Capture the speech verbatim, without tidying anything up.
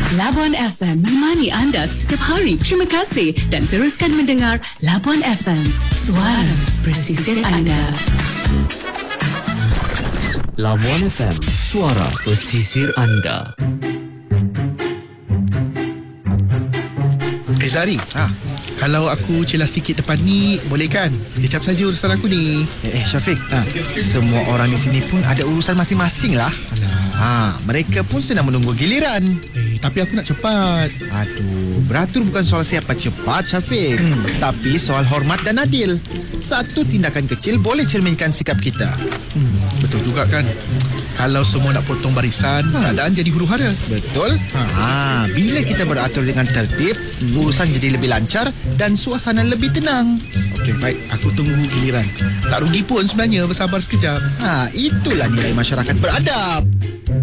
Labuan F M menemani anda setiap hari. Terima kasih dan teruskan mendengar Labuan F M, suara pesisir anda. Labuan F M, suara pesisir anda. Eh Zari, ha, kalau aku celah sikit depan ni, boleh kan? Sekejap saja urusan aku ni. Eh, eh Syafiq, ha, semua orang di sini pun ada urusan masing-masing lah. Ha, mereka pun sedang menunggu giliran. Eh, tapi aku nak cepat. Aduh, beratur bukan soal siapa cepat, Syafiq, hmm. tapi soal hormat dan adil. Satu tindakan kecil boleh cerminkan sikap kita. Hmm, betul juga kan. Kalau semua nak potong barisan, ha. keadaan jadi huru-hara. Betul. Ha. ha, bila kita beratur dengan tertib, urusan jadi lebih lancar dan suasana lebih tenang. Okey, baik. Aku tunggu giliran. Tak rugi pun sebenarnya bersabar sekejap. Ha, itulah nilai masyarakat beradab.